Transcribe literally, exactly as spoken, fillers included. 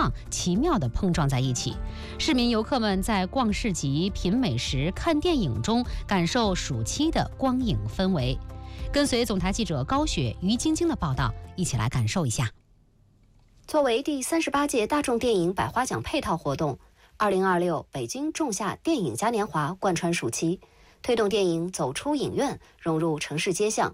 望奇妙地碰撞在一起。市民游客们在逛市集、品美食、看电影中感受暑期的光影氛围。跟随总台记者高雪、于晶晶的报道，一起来感受一下。 作为第三十八届大众电影百花奖配套活动，二零二六北京仲夏电影嘉年华贯穿暑期，推动电影走出影院，融入城市街巷，